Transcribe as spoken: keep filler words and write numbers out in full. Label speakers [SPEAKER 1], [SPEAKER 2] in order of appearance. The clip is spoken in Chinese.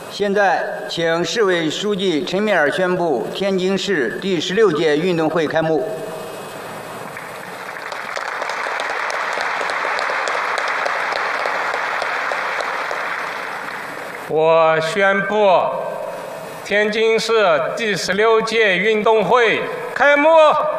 [SPEAKER 1] 现在，请市委书记陈敏尔宣布天津市第十六届运动会开幕。
[SPEAKER 2] 我宣布，天津市第十六届运动会开幕。